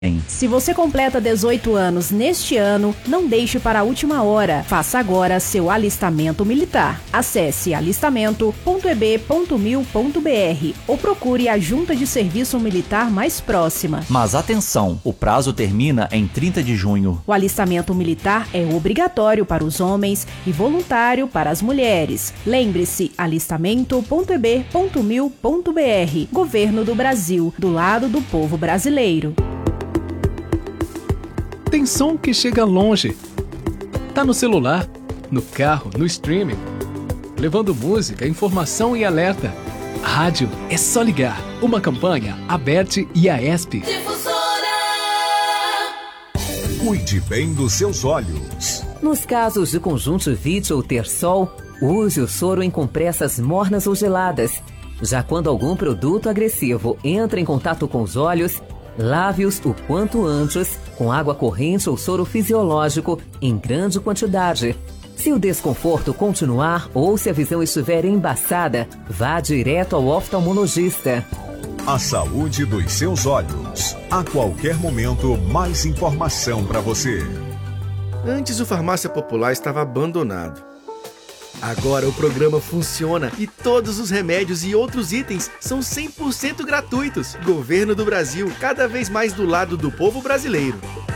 Se você completa 18 anos neste ano, não deixe para a última hora. Faça agora seu alistamento militar. Acesse alistamento.eb.mil.br ou procure a Junta de Serviço Militar mais próxima. Mas atenção, o prazo termina em 30 de junho. O alistamento militar é obrigatório para os homens e voluntário para as mulheres. Lembre-se, alistamento.eb.mil.br. Governo do Brasil, do lado do povo brasileiro. Tem som que chega longe. Tá no celular, no carro, no streaming. Levando música, informação e alerta. Rádio é só ligar. Uma campanha Aberte e Aesp. Difusora. Cuide bem dos seus olhos. Nos casos de conjuntivite ou terçol, use o soro em compressas mornas ou geladas. Já quando algum produto agressivo entra em contato com os olhos, lave-os o quanto antes com água corrente ou soro fisiológico em grande quantidade. Se o desconforto continuar ou se a visão estiver embaçada, vá direto ao oftalmologista. A saúde dos seus olhos. A qualquer momento, mais informação para você. Antes o Farmácia Popular estava abandonado. Agora o programa funciona e todos os remédios e outros itens são 100% gratuitos. Governo do Brasil, cada vez mais do lado do povo brasileiro.